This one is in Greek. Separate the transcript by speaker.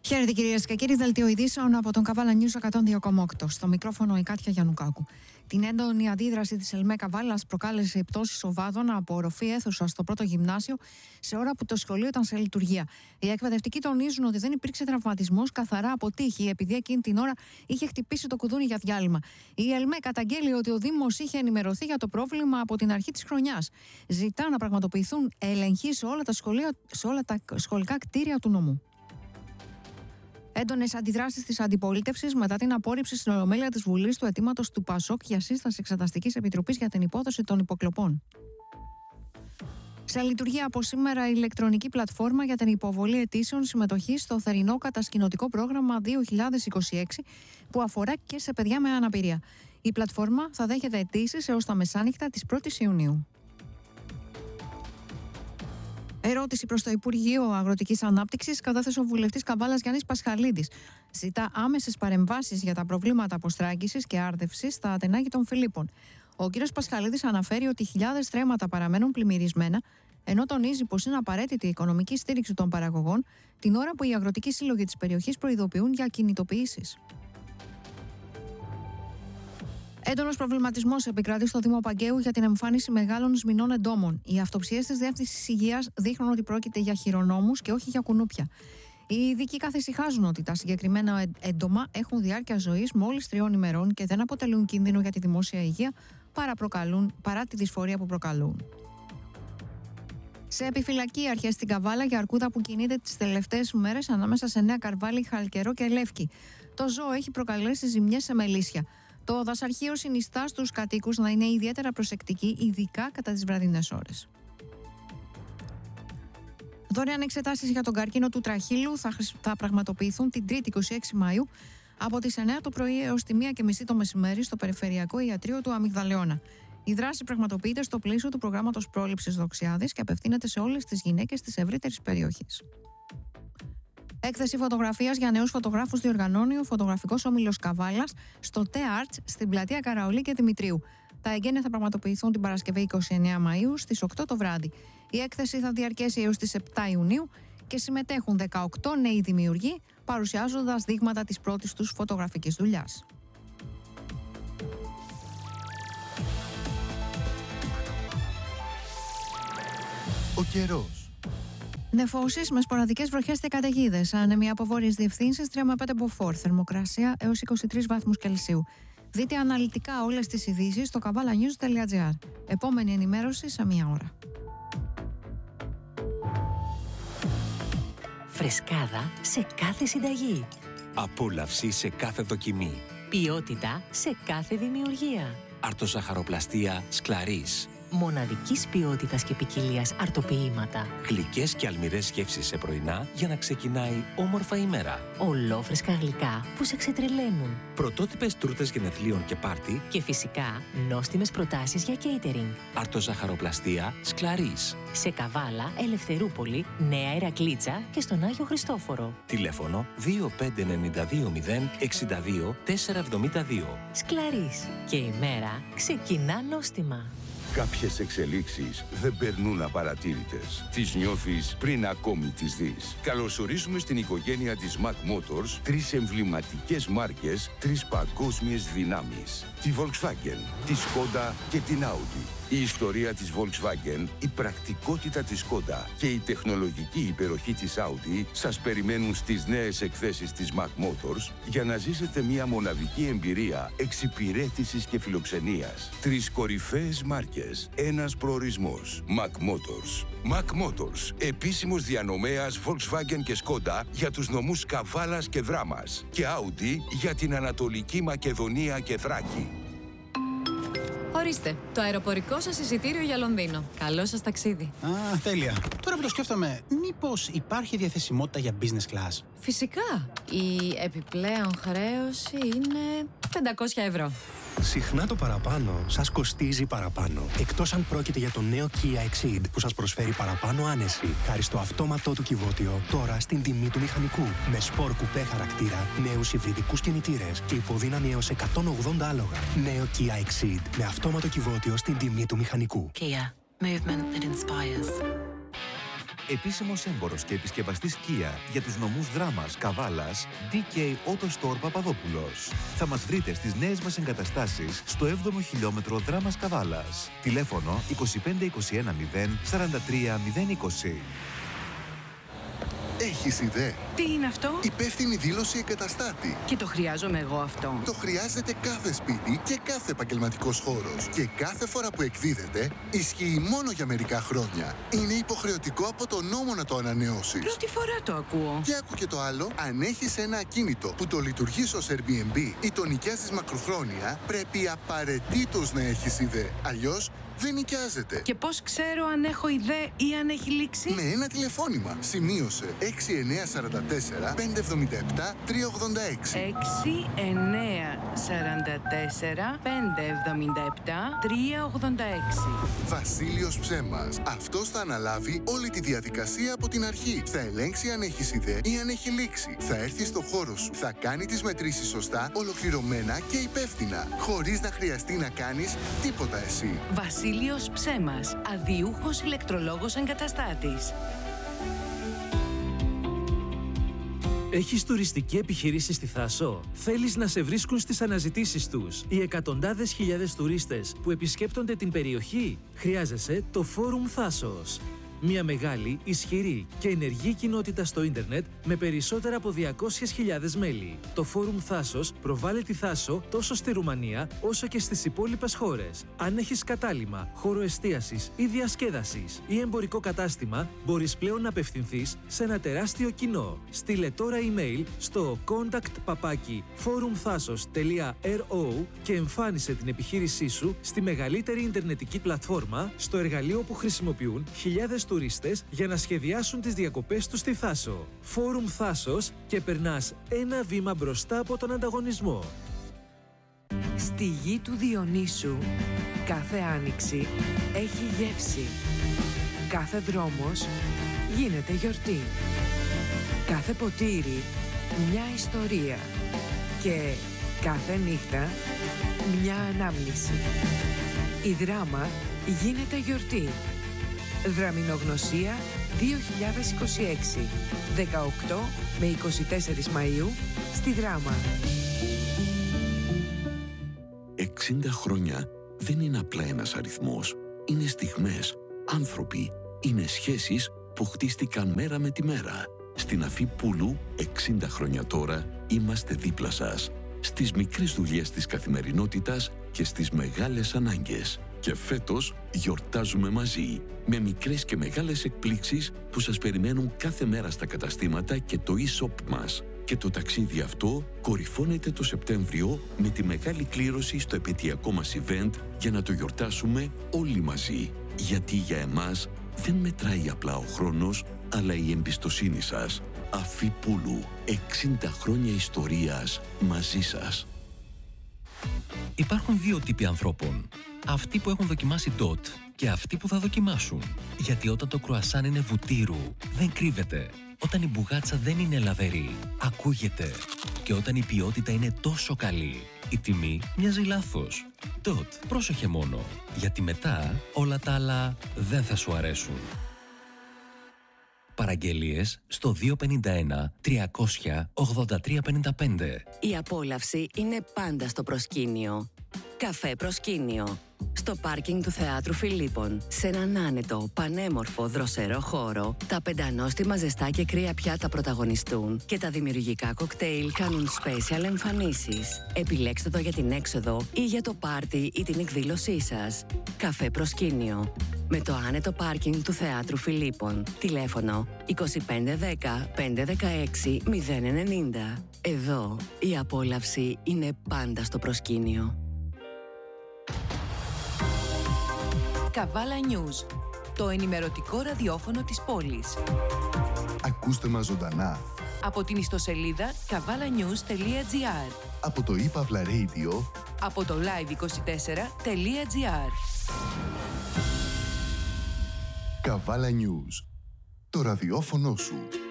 Speaker 1: Χαίρετε κυρίες και κύριοι, δελτίο ειδήσεων από τον Καβάλα News 102,8. Στο μικρόφωνο η Κάτια Γιαννουκάκου. Την έντονη αντίδραση της ΕΛΜΕ Καβάλας προκάλεσε η πτώση οβάδων από οροφή αίθουσα στο πρώτο γυμνάσιο σε ώρα που το σχολείο ήταν σε λειτουργία. Οι εκπαιδευτικοί τονίζουν ότι δεν υπήρξε τραυματισμός, καθαρά από τύχη, επειδή εκείνη την ώρα είχε χτυπήσει το κουδούνι για διάλειμμα. Η ΕΛΜΕ καταγγέλει ότι ο Δήμος είχε ενημερωθεί για το πρόβλημα από την αρχή της χρονιάς. Ζητά να πραγματοποιηθούν ελεγχοί σε όλα τα σχολικά κτίρια του νομού. Έντονες αντιδράσεις της αντιπολίτευσης μετά την απόρριψη στην Ολομέλεια της Βουλής του αιτήματος του ΠΑΣΟΚ για σύσταση Εξεταστικής Επιτροπής για την υπόθεση των υποκλοπών. Σε λειτουργία από σήμερα η ηλεκτρονική πλατφόρμα για την υποβολή αιτήσεων συμμετοχής στο θερινό κατασκηνωτικό πρόγραμμα 2026 που αφορά και σε παιδιά με αναπηρία. Η πλατφόρμα θα δέχεται αιτήσεις έως τα μεσάνυχτα της 1ης Ιουνίου. Ερώτηση προς το Υπουργείο Αγροτικής Ανάπτυξης κατάθεσε ο βουλευτής Καβάλας Γιάννης Πασχαλίδης. Ζητά άμεσες παρεμβάσεις για τα προβλήματα αποστράγγισης και άρδευσης στα ατενάγη των Φιλίππων. Ο κ. Πασχαλίδης αναφέρει ότι χιλιάδες στρέμματα παραμένουν πλημμυρισμένα, ενώ τονίζει πως είναι απαραίτητη η οικονομική στήριξη των παραγωγών, την ώρα που οι αγροτικοί σύλλογοι της περιοχής προειδοποιούν για κινητοποιήσεις. Έντονος προβληματισμός επικρατεί στο Δήμο Παγκαίου για την εμφάνιση μεγάλων σμηνών εντόμων. Οι αυτοψίες της Διεύθυνσης Υγείας δείχνουν ότι πρόκειται για χειρονόμους και όχι για κουνούπια. Οι ειδικοί καθησυχάζουν ότι τα συγκεκριμένα έντομα έχουν διάρκεια ζωής μόλις 3 ημερών και δεν αποτελούν κίνδυνο για τη δημόσια υγεία παρά τη δυσφορία που προκαλούν. Σε επιφυλακή αρχές στην Καβάλα για αρκούδα που κινείται τις τελευταίες μέρες ανάμεσα σε Νέα Καρβάλη, Χαλκερό και Λεύκη. Το ζώο έχει προκαλέσει ζημιές σε μελίσια. Το δασαρχείο συνιστά στους κατοίκους να είναι ιδιαίτερα προσεκτικοί, ειδικά κατά τις βραδινές ώρες. Δωρεάν εξετάσεις για τον καρκίνο του τραχύλου θα πραγματοποιηθούν την 3η 26 Μαΐου από τις 9 το πρωί έως τη 1:30 το μεσημέρι στο Περιφερειακό Ιατρείο του Αμυγδαλαιώνα. Η δράση πραγματοποιείται στο πλαίσιο του προγράμματος πρόληψης δοξιάδης και απευθύνεται σε όλες τις γυναίκες της ευρύτερης περιοχής. Έκθεση φωτογραφίας για νέους φωτογράφους διοργανώνει ο Φωτογραφικός Όμιλος Καβάλας στο T-Arts στην πλατεία Καραολί και Δημητρίου. Τα εγγένεια θα πραγματοποιηθούν την Παρασκευή 29 Μαΐου στις 8 το βράδυ. Η έκθεση θα διαρκέσει έως τις 7 Ιουνίου και συμμετέχουν 18 νέοι δημιουργοί, παρουσιάζοντας δείγματα της πρώτης τους φωτογραφικής δουλειάς.
Speaker 2: Ο καιρός.
Speaker 1: Νεφώσεις με σποραδικές βροχές και καταιγίδες. Άνεμοι από βόρειες διευθύνσεις 3 με 5 μποφόρ. Θερμοκρασία έως 23 βαθμούς Κελσίου. Δείτε αναλυτικά όλες τις ειδήσεις στο kavalanews.gr. Επόμενη ενημέρωση σε 1 ώρα.
Speaker 3: Φρεσκάδα σε κάθε συνταγή.
Speaker 4: Απόλαυση σε κάθε δοκιμή.
Speaker 3: Ποιότητα σε κάθε δημιουργία.
Speaker 4: Αρτοζαχαροπλαστία Σκλαρίς.
Speaker 3: Μοναδικής ποιότητας και ποικιλίας αρτοποιήματα.
Speaker 4: Γλυκές και αλμυρές γεύσεις σε πρωινά για να ξεκινάει όμορφα η μέρα.
Speaker 3: Ολόφρεσκα γλυκά που σε ξετρελαίνουν.
Speaker 4: Πρωτότυπες τούρτες γενεθλίων και πάρτι.
Speaker 3: Και φυσικά νόστιμες προτάσεις για catering.
Speaker 4: Αρτοζαχαροπλαστία Σκλαρίς.
Speaker 3: Σε Καβάλα, Ελευθερούπολη, Νέα Ηρακλήτσα και στον Άγιο Χριστόφορο.
Speaker 4: Τηλέφωνο 25920 62 472.
Speaker 3: Σκλαρίς. Και η μέρα ξεκινά νόστιμα.
Speaker 2: Κάποιες εξελίξεις δεν περνούν απαρατήρητες. Τις νιώθεις πριν ακόμη τις δεις. Καλωσορίζουμε στην οικογένεια της Mac Motors 3 εμβληματικές μάρκες, 3 παγκόσμιες δυνάμεις. Τη Volkswagen, τη Skoda και την Audi. Η ιστορία της Volkswagen, η πρακτικότητα της Skoda και η τεχνολογική υπεροχή της Audi σας περιμένουν στις νέες εκθέσεις της Mac Motors για να ζήσετε μια μοναδική εμπειρία εξυπηρέτησης και φιλοξενίας. 3 κορυφαίες μάρκες, ένας προορισμός. Mac Motors. Mac Motors, επίσημος διανομέας Volkswagen και Skoda για τους νομούς Καβάλας και Δράμας και Audi για την Ανατολική Μακεδονία και Θράκη.
Speaker 5: Ορίστε, το αεροπορικό σας εισιτήριο για Λονδίνο. Καλό σας ταξίδι.
Speaker 6: Α, τέλεια. Τώρα που το σκέφτομαι, μήπως υπάρχει διαθεσιμότητα για business class?
Speaker 5: Φυσικά. Η επιπλέον χρέωση είναι 500 ευρώ.
Speaker 7: Συχνά το παραπάνω σας κοστίζει παραπάνω. Εκτός αν πρόκειται για το νέο Kia Exceed που σας προσφέρει παραπάνω άνεση. Χάρη στο αυτόματό του κυβότιο, τώρα στην τιμή του μηχανικού. Με σπορ κουπέ χαρακτήρα, νέους υβριδικούς κινητήρες και υποδύναμη έως 180 άλογα. Νέο Kia Exceed με αυτόματο κυβότιο στην τιμή του μηχανικού.
Speaker 3: Kia. Movement that inspires.
Speaker 8: Επίσημος έμπορος και επισκευαστής Kia για τους νομούς Δράμας, Καβάλας, DK Auto Store Παπαδόπουλος. Θα μας βρείτε στις νέες μας εγκαταστάσεις στο 7ο χιλιόμετρο Δράμας Καβάλας. Τηλέφωνο 2521 0 43 020.
Speaker 9: Έχεις ιδέα?
Speaker 10: Τι είναι αυτό?
Speaker 9: Υπεύθυνη δήλωση εγκαταστάτη.
Speaker 10: Και το χρειάζομαι εγώ αυτό.
Speaker 9: Το χρειάζεται κάθε σπίτι και κάθε επαγγελματικός χώρος. Και κάθε φορά που εκδίδεται, ισχύει μόνο για μερικά χρόνια. Είναι υποχρεωτικό από τον νόμο να το ανανεώσεις.
Speaker 10: Πρώτη φορά το ακούω.
Speaker 9: Και άκου και το άλλο, αν έχεις ένα ακίνητο που το λειτουργείς ως Airbnb ή το νοικιάζεις μακροχρόνια, πρέπει απαραίτητος να έχεις ιδέα. Αλλιώς, δεν νοικιάζεται.
Speaker 10: Και πώς ξέρω αν έχω ιδέα ή αν έχει λήξει?
Speaker 9: Με ένα τηλεφώνημα. Σημείωσε 6944 577 386.
Speaker 10: 6944 577 386.
Speaker 9: Βασίλειος Ψέμας. Αυτός θα αναλάβει όλη τη διαδικασία από την αρχή. Θα ελέγξει αν έχεις ιδέα ή αν έχει λήξει. Θα έρθει στο χώρο σου. Θα κάνει τις μετρήσεις σωστά, ολοκληρωμένα και υπεύθυνα. Χωρίς να χρειαστεί να κάνεις τίποτα εσύ.
Speaker 10: Βασίλειος Ψέμας, αδιούχος ηλεκτρολόγος εγκαταστάτης.
Speaker 11: Έχεις τουριστική επιχειρήση στη Θάσο? Θέλεις να σε βρίσκουν στις αναζητήσεις τους οι εκατοντάδες χιλιάδες τουρίστες που επισκέπτονται την περιοχή? Χρειάζεσαι το Φόρουμ Θάσος. Μια μεγάλη, ισχυρή και ενεργή κοινότητα στο ίντερνετ με περισσότερα από 200.000 μέλη. Το Φόρουμ Θάσος προβάλλει τη Θάσο τόσο στη Ρουμανία όσο και στις υπόλοιπες χώρες. Αν έχεις κατάλημα, χώρο εστίασης ή διασκέδασης ή εμπορικό κατάστημα, μπορείς πλέον να απευθυνθείς σε ένα τεράστιο κοινό. Στείλε τώρα email στο contact@forumthasos.ro και εμφάνισε την επιχείρησή σου στη μεγαλύτερη ιντερνετική πλατφόρμα, στο εργαλείο που χρησιμοποιούν χιλιάδες τουρίστες για να σχεδιάσουν τις διακοπές τους στη Θάσο. Φόρουμ Θάσος και περνάς ένα βήμα μπροστά από τον ανταγωνισμό.
Speaker 10: Στη γη του Διονύσου, κάθε άνοιξη έχει γεύση. Κάθε δρόμος γίνεται γιορτή. Κάθε ποτήρι μια ιστορία. Και κάθε νύχτα μια ανάμνηση. Η Δράμα γίνεται γιορτή. Δραμηνογνωσία 2026, 18 με 24 Μαΐου στη Δράμα.
Speaker 12: 60 χρόνια δεν είναι απλά ένας αριθμός. Είναι στιγμές, άνθρωποι, είναι σχέσεις που χτίστηκαν μέρα με τη μέρα. Στην Αφή Πούλου, 60 χρόνια τώρα, είμαστε δίπλα σας. Στις μικρές δουλειές της καθημερινότητας και στις μεγάλες ανάγκες. Και φέτος γιορτάζουμε μαζί, με μικρές και μεγάλες εκπλήξεις που σας περιμένουν κάθε μέρα στα καταστήματα και το e-shop μας. Και το ταξίδι αυτό κορυφώνεται το Σεπτέμβριο με τη μεγάλη κλήρωση στο επαιτειακό μας event για να το γιορτάσουμε όλοι μαζί. Γιατί για εμάς δεν μετράει απλά ο χρόνος, αλλά η εμπιστοσύνη σας. Αφή Πούλου, 60 χρόνια ιστορίας μαζί σας.
Speaker 4: Υπάρχουν δύο τύποι ανθρώπων. Αυτοί που έχουν δοκιμάσει DOT και αυτοί που θα δοκιμάσουν. Γιατί όταν το κρουασάν είναι βουτύρου, δεν κρύβεται. Όταν η μπουγάτσα δεν είναι λαβερή, ακούγεται. Και όταν η ποιότητα είναι τόσο καλή, η τιμή μοιάζει λάθος. DOT, πρόσεχε μόνο. Γιατί μετά όλα τα άλλα δεν θα σου αρέσουν. Παραγγελίες στο 251 300 8355.
Speaker 13: Η απόλαυση είναι πάντα στο προσκήνιο. Καφέ Προσκήνιο. Στο πάρκινγκ του Θεάτρου Φιλίππων. Σε έναν άνετο, πανέμορφο, δροσερό χώρο, τα πεντανόστιμα ζεστά και κρύα πιάτα πρωταγωνιστούν και τα δημιουργικά κοκτέιλ κάνουν special εμφανίσεις. Επιλέξτε το για την έξοδο ή για το πάρτι ή την εκδήλωσή σας. Καφέ Προσκήνιο. Με το άνετο πάρκινγκ του Θεάτρου Φιλίππων. Τηλέφωνο 2510 516 090. Εδώ η απόλαυση είναι πάντα στο προσκήνιο.
Speaker 10: Καβάλα News, το ενημερωτικό ραδιόφωνο της πόλης.
Speaker 9: Ακούστε μας ζωντανά
Speaker 10: Από την ιστοσελίδα kavalanews.gr,
Speaker 9: από το ePavla Radio,
Speaker 10: από το live24.gr.
Speaker 9: Καβάλα News, το ραδιόφωνο σου.